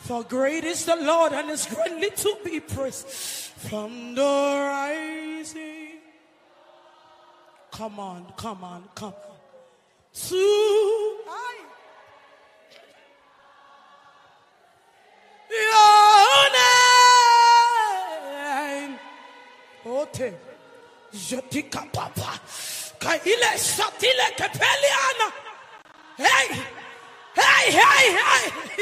For great is the Lord and is greatly to be praised from the rising. Come on. To your name. Ote. Jetika papa. Kaile satile kepeliana. Hey.